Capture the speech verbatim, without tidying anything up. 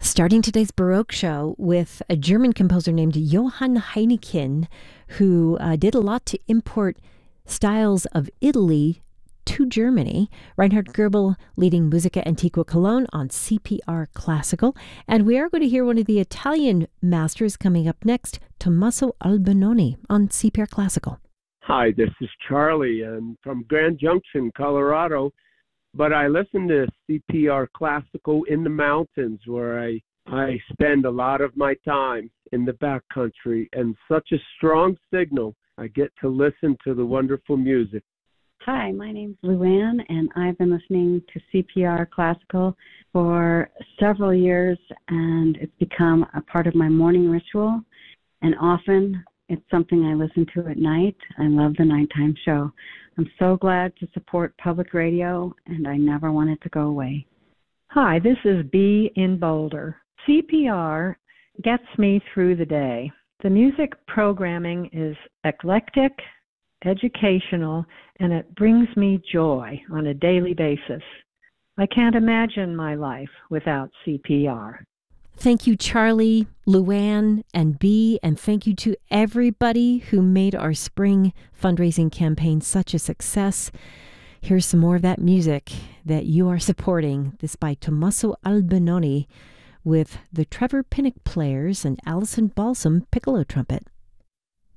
Starting today's Baroque show with a German composer named Johann Heinekin, who uh, did a lot to import styles of Italy to Germany. Reinhard Goebel leading Musica Antiqua Cologne on C P R Classical. And we are going to hear one of the Italian masters coming up next, Tommaso Albinoni on C P R Classical. Hi, this is Charlie, and from Grand Junction, Colorado. But I listen to C P R Classical in the mountains, where I, I spend a lot of my time in the backcountry, and such a strong signal. I get to listen to the wonderful music. Hi, my name's Luann, and I've been listening to C P R Classical for several years, and it's become a part of my morning ritual, and often it's something I listen to at night. I love the nighttime show. I'm so glad to support public radio, and I never want it to go away. Hi, this is Bee in Boulder. C P R gets me through the day. The music programming is eclectic, educational, and it brings me joy on a daily basis. I can't imagine my life without C P R. Thank you, Charlie, Luann, and Bee, and thank you to everybody who made our spring fundraising campaign such a success. Here's some more of that music that you are supporting. This by Tommaso Albinoni with the Trevor Pinnock Players and Allison Balsam piccolo trumpet.